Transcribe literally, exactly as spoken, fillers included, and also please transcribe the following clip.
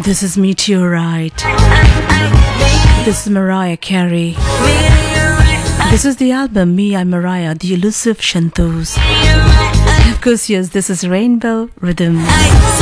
This is Meteorite. This is Mariah Carey. This is the album Me, I'm Mariah, the elusive Shantos. Of course, yes, this is Rainbow Rhythm.